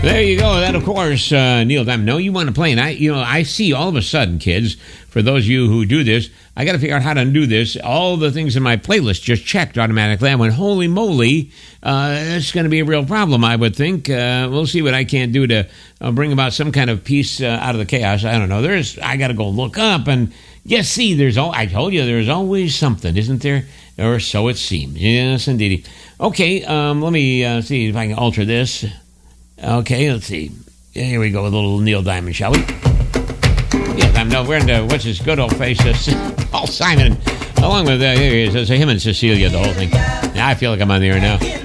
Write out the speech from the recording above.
There you go. That, of course, Neil Diamond. No, you want to play. And I see all of a sudden, kids, for those of you who do this, I got to figure out how to do this. All the things in my playlist just checked automatically. I went, holy moly, it's going to be a real problem, I would think. We'll see what I can do to bring about some kind of peace out of the chaos. I don't know. I got to go look up and yes, see, I told you there's always something, isn't there? Or so it seems. Yes, indeed. Okay, let me see if I can alter this. Okay, let's see. Here we go with a little Neil Diamond, shall we? Yeah, we're into what's his good old face, Paul Simon, along with here he is, him and Cecilia, the whole thing. I feel like I'm on the air now.